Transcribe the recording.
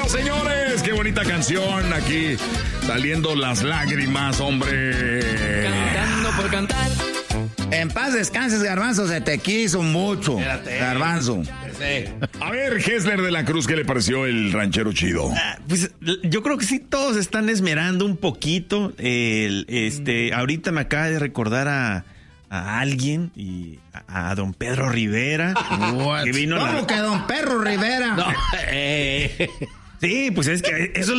señores! ¡Qué bonita canción! Aquí saliendo las lágrimas, hombre. Cantando por cantar. En paz descanses, Garbanzo, se te quiso mucho. Espérate. Garbanzo. Sí. A ver, Hessler de la Cruz, ¿qué le pareció el ranchero chido? Pues yo creo que sí, todos están esmerando un poquito. Ahorita me acaba de recordar a alguien y a don Pedro Rivera. What? Que vino ¿Cómo que don Pedro Rivera? No, Sí, pues es que eso